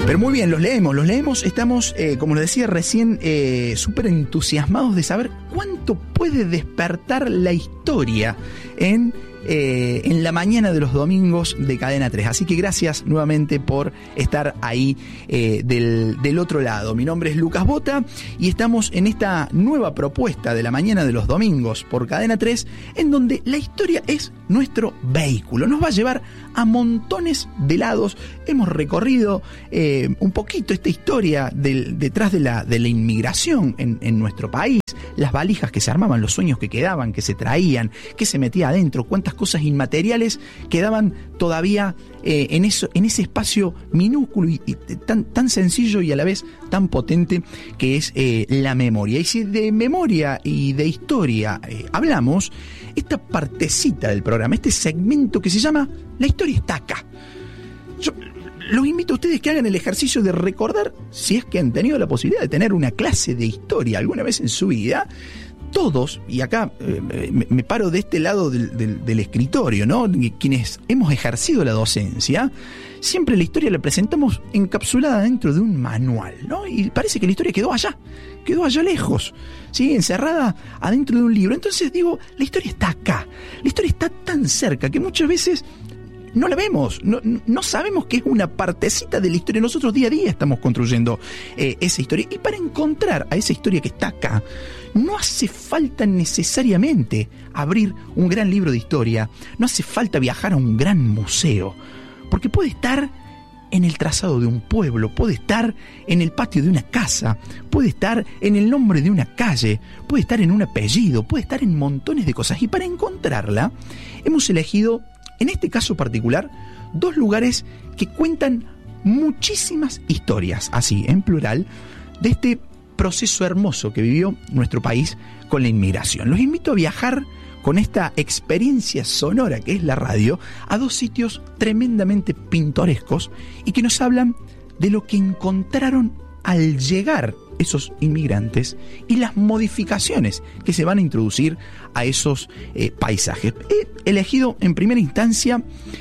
Pero muy bien, los leemos. Estamos, como les decía recién, súper entusiasmados de saber cuánto puede despertar la historia en la mañana de los domingos de Cadena 3. Así que gracias nuevamente por estar ahí del otro lado. Mi nombre es Lucas Bota y estamos en esta nueva propuesta de la mañana de los domingos por Cadena 3, en donde la historia es nuestro vehículo. Nos va a llevar a montones de lados. Hemos recorrido un poquito esta historia detrás de la inmigración en nuestro país, las valijas que se armaban, los sueños que quedaban, que se traían, que se metía adentro, cuántas cosas inmateriales quedaban todavía en ese espacio minúsculo y tan sencillo y a la vez tan potente que es la memoria. Y si de memoria y de historia hablamos, esta partecita del programa, este segmento que se llama La historia está acá. Yo los invito a ustedes que hagan el ejercicio de recordar, si es que han tenido la posibilidad de tener una clase de historia alguna vez en su vida, todos, y acá me paro de este lado del escritorio, ¿no? Quienes hemos ejercido la docencia, siempre la historia la presentamos encapsulada dentro de un manual, ¿no? Y parece que la historia quedó allá lejos, ¿sí? Encerrada adentro de un libro. Entonces digo, la historia está acá, la historia está tan cerca que muchas veces no la vemos, no sabemos que es una partecita de la historia. Nosotros día a día estamos construyendo esa historia. Y para encontrar a esa historia que está acá, no hace falta necesariamente abrir un gran libro de historia, no hace falta viajar a un gran museo, porque puede estar en el trazado de un pueblo, puede estar en el patio de una casa, puede estar en el nombre de una calle, puede estar en un apellido, puede estar en montones de cosas. Y para encontrarla, hemos elegido, en este caso particular, dos lugares que cuentan muchísimas historias, así, en plural, de este proceso hermoso que vivió nuestro país con la inmigración. Los invito a viajar con esta experiencia sonora que es la radio a dos sitios tremendamente pintorescos y que nos hablan de lo que encontraron al llegar esos inmigrantes y las modificaciones que se van a introducir a esos paisajes. He elegido en primera instancia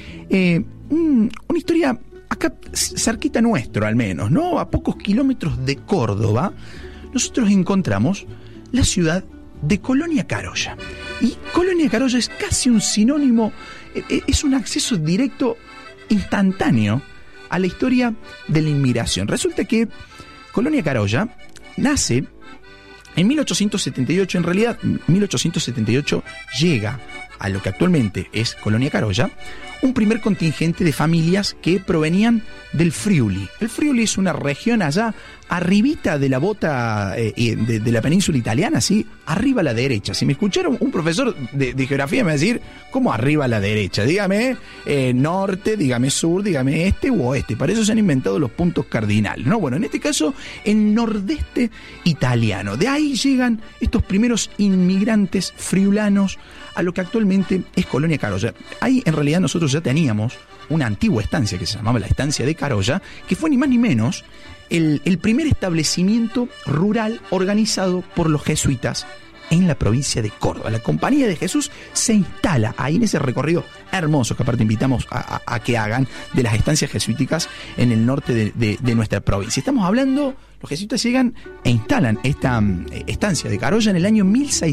una historia acá cerquita nuestro, al menos, ¿no? A pocos kilómetros de Córdoba, nosotros encontramos la ciudad de Colonia Carolla. Y Colonia Carolla es casi un sinónimo, es un acceso directo, instantáneo, a la historia de la inmigración. Resulta que Colonia Carolla nace en 1878, en realidad 1878 llega a lo que actualmente es Colonia Carolla un primer contingente de familias que provenían del Friuli. El Friuli es una región allá arribita de la bota de la península italiana, ¿sí? Arriba a la derecha. Si me escucharon un profesor de geografía me va a decir, ¿cómo arriba a la derecha? Dígame norte, dígame sur, dígame este u oeste. Para eso se han inventado los puntos cardinales, ¿no? Bueno, en este caso, el nordeste italiano. De ahí llegan estos primeros inmigrantes friulanos a lo que actualmente es Colonia Carolla. Ahí en realidad nosotros ya teníamos una antigua estancia que se llamaba la estancia de Carolla, que fue ni más ni menos el primer establecimiento rural organizado por los jesuitas en la provincia de Córdoba. La Compañía de Jesús se instala ahí en ese recorrido hermoso que aparte invitamos a que hagan de las estancias jesuíticas en el norte de nuestra provincia. Estamos hablando, los jesuitas llegan e instalan esta estancia de Carolla en el año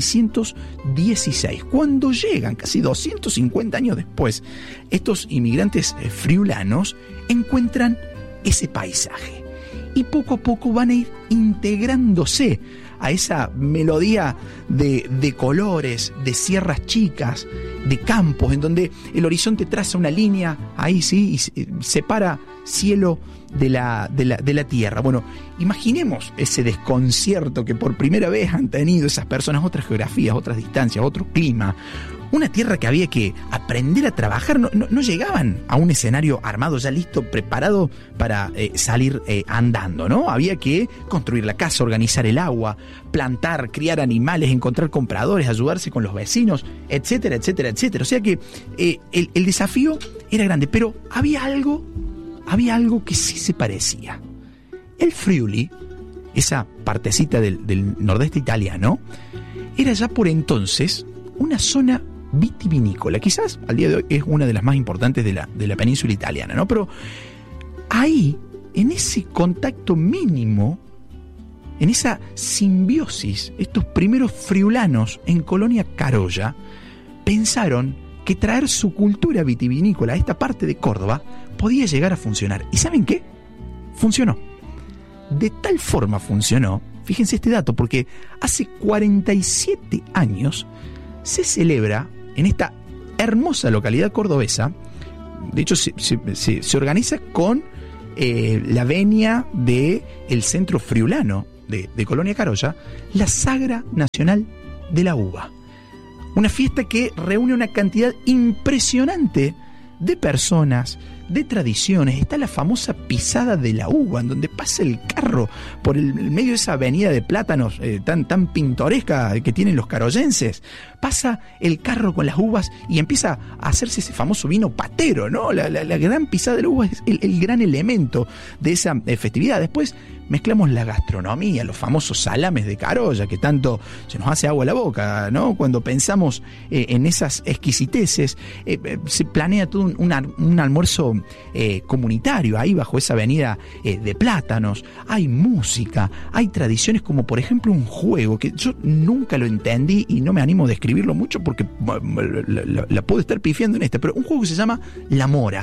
1616. Cuando llegan, casi 250 años después, estos inmigrantes friulanos encuentran ese paisaje y poco a poco van a ir integrándose a esa melodía de colores, de sierras chicas, de campos, en donde el horizonte traza una línea, ahí sí, y separa cielo de la tierra. Bueno, imaginemos ese desconcierto que por primera vez han tenido esas personas, otras geografías, otras distancias, otro clima. Una tierra que había que aprender a trabajar. No llegaban a un escenario armado ya listo, preparado para salir andando, ¿no? Había que construir la casa, organizar el agua, plantar, criar animales, encontrar compradores, ayudarse con los vecinos, etcétera, etcétera, etcétera. O sea que el desafío era grande, pero había algo que sí se parecía. El Friuli, esa partecita del nordeste italiano, era ya por entonces una zona vitivinícola. Quizás al día de hoy es una de las más importantes de la península italiana, ¿no? Pero ahí en ese contacto mínimo, en esa simbiosis, estos primeros friulanos en Colonia Carolla pensaron que traer su cultura vitivinícola a esta parte de Córdoba podía llegar a funcionar. ¿Y saben qué? Funcionó. De tal forma funcionó, fíjense este dato, porque hace 47 años se celebra en esta hermosa localidad cordobesa, de hecho se organiza con la venia del Centro Friulano de Colonia Carolla, la Sagra Nacional de la Uva. Una fiesta que reúne una cantidad impresionante de personas, de tradiciones. Está la famosa pisada de la uva, en donde pasa el carro por el medio de esa avenida de plátanos tan pintoresca que tienen los carollenses. Pasa el carro con las uvas y empieza a hacerse ese famoso vino patero, ¿no? La gran pisada de la uva es el gran elemento de esa festividad. Después mezclamos la gastronomía, los famosos salames de Carolla, que tanto se nos hace agua a la boca, ¿no? Cuando pensamos en esas exquisiteces, se planea todo un almuerzo comunitario ahí bajo esa avenida de plátanos. Hay música, hay tradiciones, como por ejemplo un juego que yo nunca lo entendí y no me animo a describirlo mucho porque la puedo estar pifiando en pero un juego que se llama La Mora.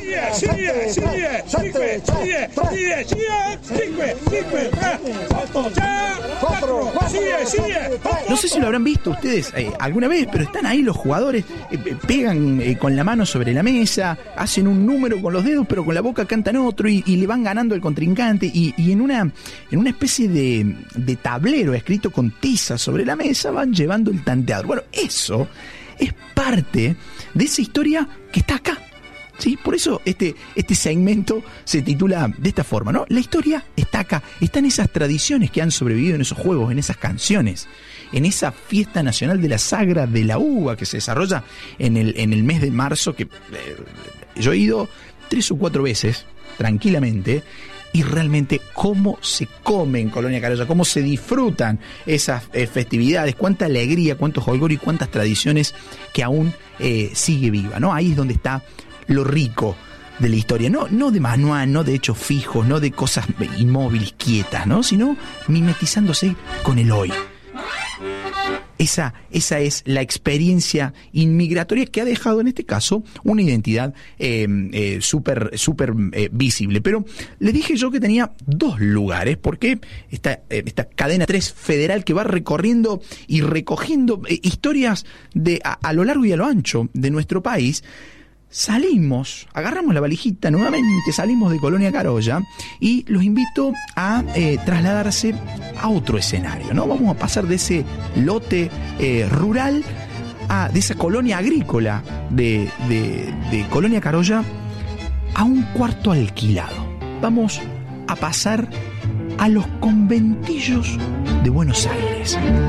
No sé si lo habrán visto ustedes alguna vez, pero están ahí los jugadores, pegan con la mano sobre la mesa, hacen un número con los dedos, pero con la boca cantan otro y le van ganando al contrincante y en una especie de tablero escrito con tiza sobre la mesa van llevando el tanteador. Bueno, eso es parte de esa historia que está acá. Sí, por eso este segmento se titula de esta forma, ¿no? La historia está acá, están esas tradiciones que han sobrevivido en esos juegos, en esas canciones, en esa fiesta nacional de la Sagra de la Uva que se desarrolla en el mes de marzo, que yo he ido 3 o 4 veces, tranquilamente, y realmente cómo se come en Colonia Carolla, cómo se disfrutan esas festividades, cuánta alegría, cuánto jolgorio y cuántas tradiciones que aún sigue viva, ¿no? Ahí es donde está lo rico de la historia, no de manual, no de hechos fijos, no de cosas inmóviles, quietas, ¿no? Sino mimetizándose con el hoy. Esa es la experiencia inmigratoria que ha dejado en este caso una identidad súper visible. Pero le dije yo que tenía 2 lugares, porque esta cadena 3 federal que va recorriendo y recogiendo historias a lo largo y a lo ancho de nuestro país. Salimos, agarramos la valijita nuevamente, salimos de Colonia Carolla y los invito a trasladarse a otro escenario, ¿no? Vamos a pasar de ese lote rural de esa colonia agrícola de Colonia Carolla a un cuarto alquilado. Vamos a pasar a los conventillos de Buenos Aires.